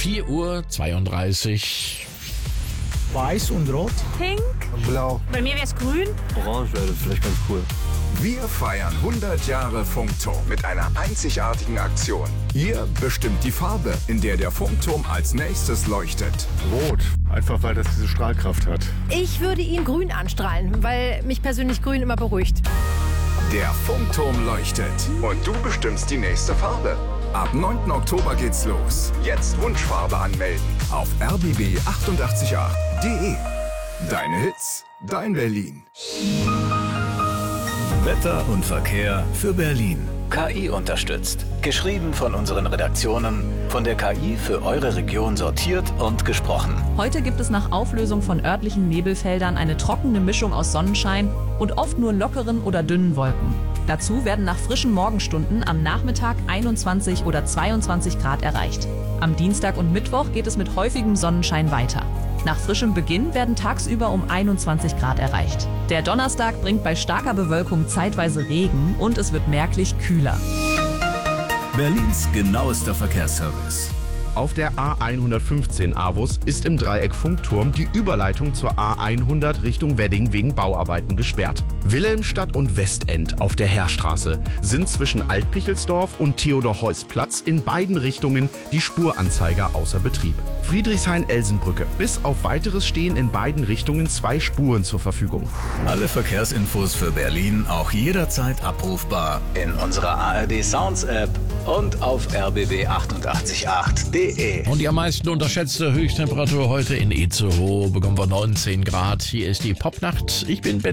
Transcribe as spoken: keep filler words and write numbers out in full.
vier Uhr zweiunddreißig. Weiß und Rot. Pink. Blau. Bei mir wäre es grün. Orange wäre vielleicht ganz cool. Wir feiern hundert Jahre Funkturm mit einer einzigartigen Aktion. Ihr bestimmt die Farbe, in der der Funkturm als nächstes leuchtet. Rot. Einfach weil das diese Strahlkraft hat. Ich würde ihn grün anstrahlen, weil mich persönlich grün immer beruhigt. Der Funkturm leuchtet und du bestimmst die nächste Farbe. Ab neunten Oktober geht's los. Jetzt Wunschfarbe anmelden auf r b b achtundachtzig acht punkt d e. Deine Hits, dein Berlin. Wetter und Verkehr für Berlin. K I unterstützt. Geschrieben von unseren Redaktionen, von der K I für eure Region sortiert und gesprochen. Heute gibt es nach Auflösung von örtlichen Nebelfeldern eine trockene Mischung aus Sonnenschein und oft nur lockeren oder dünnen Wolken. Dazu werden nach frischen Morgenstunden am Nachmittag einundzwanzig oder zweiundzwanzig Grad erreicht. Am Dienstag und Mittwoch geht es mit häufigem Sonnenschein weiter. Nach frischem Beginn werden tagsüber um einundzwanzig Grad erreicht. Der Donnerstag bringt bei starker Bewölkung zeitweise Regen und es wird merklich kühler. Berlins genauester Verkehrsservice. Auf der A hundertfünfzehn Avus ist im Dreieck Funkturm die Überleitung zur A hundert Richtung Wedding wegen Bauarbeiten gesperrt. Wilhelmstadt und Westend auf der Heerstraße sind zwischen Altpichelsdorf und Theodor-Heuss-Platz in beiden Richtungen die Spuranzeiger außer Betrieb. Friedrichshain-Elsenbrücke. Bis auf weiteres stehen in beiden Richtungen zwei Spuren zur Verfügung. Alle Verkehrsinfos für Berlin auch jederzeit abrufbar in unserer A R D Sounds App und auf r b b achtundachtzig acht punkt d e. Und die am meisten unterschätzte Höchsttemperatur heute in Itzehoe bekommen wir neunzehn Grad. Hier ist die Popnacht. Ich bin Ben.